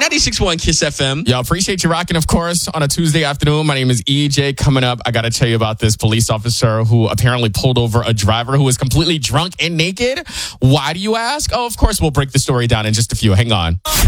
96.1 Kiss FM. Yeah, appreciate you rocking, of course, on a Tuesday afternoon. My name is EJ. Coming up, I got to tell you about this police officer who apparently pulled over a driver who was completely drunk and naked. Why do you ask? Oh, of course, we'll break the story down in just a few. Hang on.